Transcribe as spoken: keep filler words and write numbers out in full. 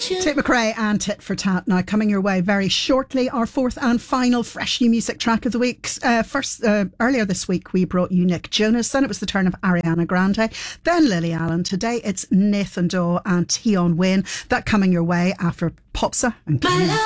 Tate McRae and Tit for Tat now coming your way very shortly. Our fourth and final fresh new music track of the week. Uh, first, uh, earlier this week we brought you Nick Jonas. Then it was the turn of Ariana Grande. Then Lily Allen. Today it's Nathan Dawe and Tion Wayne. That coming your way after Popsa and Clean.